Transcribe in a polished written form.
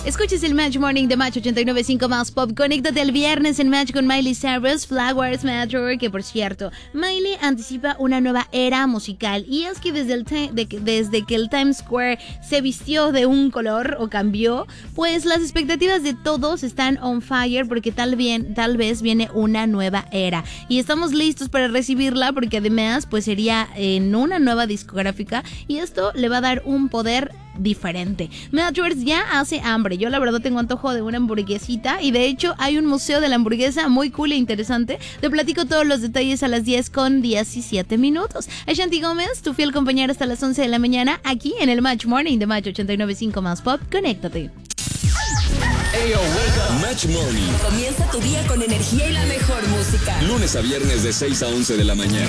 Escuches el Match Morning de Match 89.5 más Pop. Conéctate el viernes en Match con Miley Cyrus, Flowers Matter, que por cierto, Miley anticipa una nueva era musical. Y es que desde que el Times Square se vistió de un color o cambió, pues las expectativas de todos están on fire porque tal vez viene una nueva era. Y estamos listos para recibirla porque además pues sería en una nueva discográfica y esto le va a dar un poder diferente. Meltworth ya hace hambre. Yo la verdad tengo antojo de una hamburguesita y de hecho hay un museo de la hamburguesa muy cool e interesante. Te platico todos los detalles a las 10:17. Ashanti Gómez, tu fiel compañera hasta las 11 de la mañana aquí en el Match Morning de Match 89.5 más Pop. Conéctate. Ayo, wake up. Match Morning. Comienza tu día con energía y la mejor música. Lunes a viernes de 6 a 11 de la mañana.